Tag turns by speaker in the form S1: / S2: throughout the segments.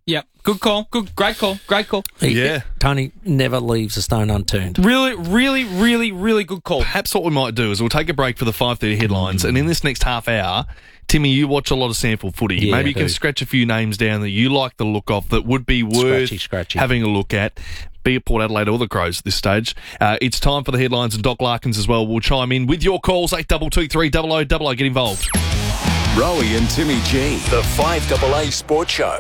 S1: Yep. Good call. Great call.
S2: Yeah.
S3: Tony never leaves a stone unturned.
S1: Really good call.
S2: Perhaps what we might do is we'll take a break for the 5:30 headlines, and in this next half hour, Timmy, you watch a lot of sample footy.
S3: Yeah,
S2: Maybe you
S3: I
S2: can
S3: do.
S2: scratch a few names down that you like the look of that would be worth
S3: Scratchy.
S2: having a look at. Be it Port Adelaide or the Crows at this stage. It's time for the headlines, and Doc Larkins as well will chime in with your calls, 8223 0000. Get involved.
S4: Rowie and Timmy G, the 5AA Sports Show.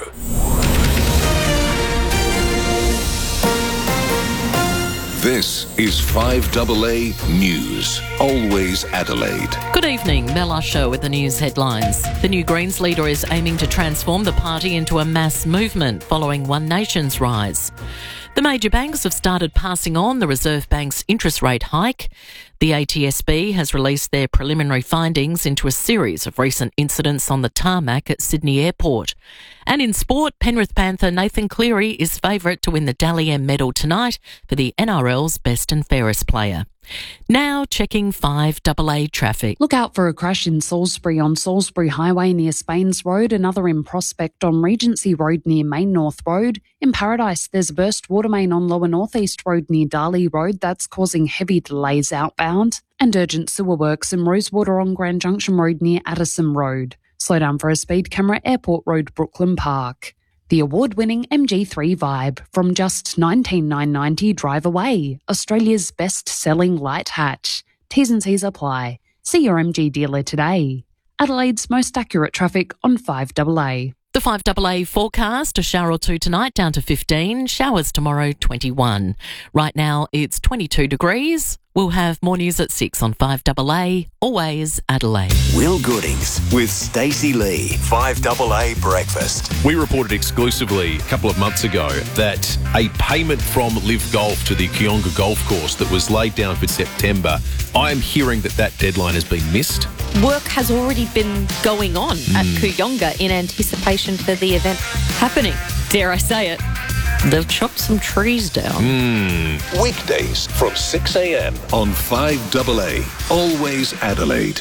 S4: This is 5AA News. Always Adelaide.
S5: Good evening, Mel Usher with the news headlines. The new Greens leader is aiming to transform the party into a mass movement following One Nation's rise. The major banks have started passing on the Reserve Bank's interest rate hike. The ATSB has released their preliminary findings into a series of recent incidents on the tarmac at Sydney Airport. And in sport, Penrith Panther Nathan Cleary is favourite to win the Dally M medal tonight for the NRL's best and fairest player. Now checking 5AA traffic.
S6: Look out for a crash in Salisbury on Salisbury Highway near Spains Road, another in Prospect on Regency Road near Main North Road. In Paradise, there's a burst water main on Lower North East Road near Darley Road. That's causing heavy delays outbound. And urgent sewer works in Rosewater on Grand Junction Road near Addison Road. Slow down for a speed camera, Airport Road, Brooklyn Park. The award-winning MG3 Vibe from just $19,990 drive away. Australia's best-selling light hatch. T's and C's apply. See your MG dealer today. Adelaide's most accurate traffic on 5AA.
S5: The 5AA forecast, a shower or two tonight down to 15, showers tomorrow 21. Right now it's 22 degrees. We'll have more news at 6 on 5AA, always Adelaide.
S4: Will Goodings with Stacey Lee, 5AA Breakfast.
S7: We reported exclusively a couple of months ago that a payment from Live Golf to the Kionga Golf Course that was laid down for September, I am hearing that deadline has been missed.
S8: Work has already been going on at Kooyonga in anticipation for the event happening. Dare I say it?
S5: They've chopped some trees down.
S4: Weekdays from 6 a.m. on 5AA. Always Adelaide.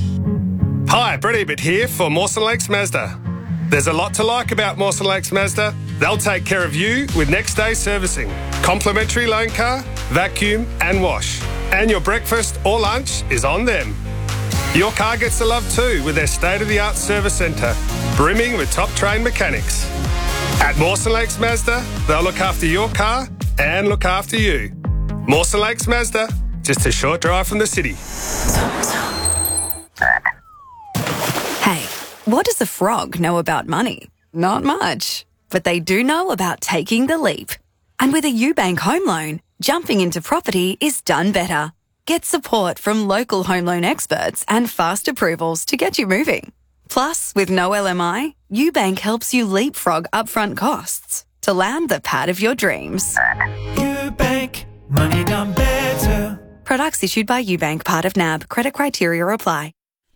S9: Hi, Brett Ebert here for Mawson Lakes Mazda. There's a lot to like about Mawson Lakes Mazda. They'll take care of you with next day servicing, complimentary loan car, vacuum and wash. And your breakfast or lunch is on them. Your car gets the love too with their state-of-the-art service centre, brimming with top-trained mechanics. At Mawson Lakes Mazda, they'll look after your car and look after you. Mawson Lakes Mazda, just a short drive from the city.
S10: Hey, what does a frog know about money? Not much. But they do know about taking the leap. And with a UBank home loan, jumping into property is done better. Get support from local home loan experts and fast approvals to get you moving. Plus, with no LMI, UBank helps you leapfrog upfront costs to land the pad of your dreams.
S11: UBank, money done better.
S10: Products issued by UBank, part of NAB. Credit criteria apply.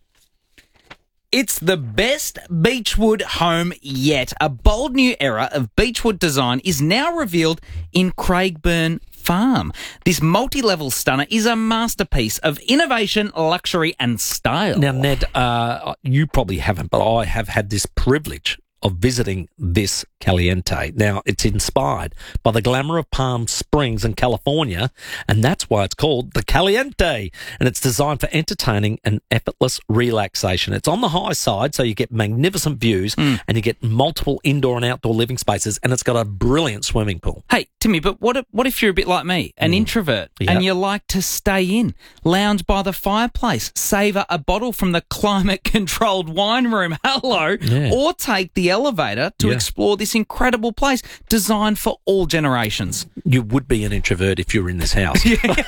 S1: It's the best Beechwood home yet. A bold new era of Beechwood design is now revealed in Craigburn Farm. This multi-level stunner is a masterpiece of innovation, luxury and style.
S3: Now, Ned, you probably haven't, but I have had this privilege of visiting this Caliente. Now, it's inspired by the glamour of Palm Springs in California, and that's why it's called the Caliente. And it's designed for entertaining and effortless relaxation. It's on the high side, so you get magnificent views and you get multiple indoor and outdoor living spaces, and it's got a brilliant swimming pool.
S1: Hey, Timmy, but what if you're a bit like me, an introvert, and you like to stay in, lounge by the fireplace, savour a bottle from the climate-controlled wine room, or take the elevator to explore this incredible place designed for all generations?
S3: You would be an introvert if you were in this house.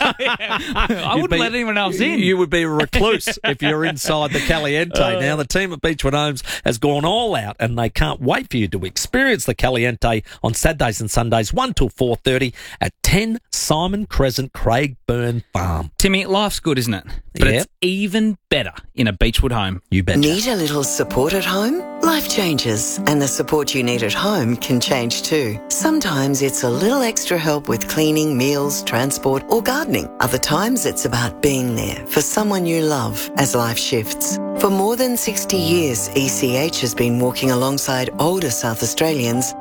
S1: I wouldn't let anyone else in.
S3: You would be a recluse if you're inside the Caliente. Now, the team at Beechwood Homes has gone all out, and they can't wait for you to experience the Caliente on Saturdays and Sundays, 1 till 4:30 at 10 Simon Crescent, Craigburn Farm.
S1: Timmy, life's good, isn't it? But it's even better in a Beechwood home.
S3: You betcha.
S12: Need a little support at home? Life changes, and the support you need at home can change too. Sometimes it's a little extra help with cleaning, meals, transport, or gardening. Other times it's about being there for someone you love as life shifts. For more than 60 years, ECH has been walking alongside older South Australians